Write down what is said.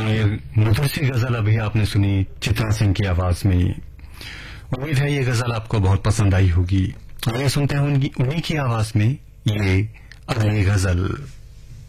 ये मधुर सी गजल अभी आपने सुनी चित्रा सिंह की आवाज में। उम्मीद है ये गजल आपको बहुत पसंद आई होगी। आइए सुनते हैं उन्हीं की आवाज में ये अगली गजल।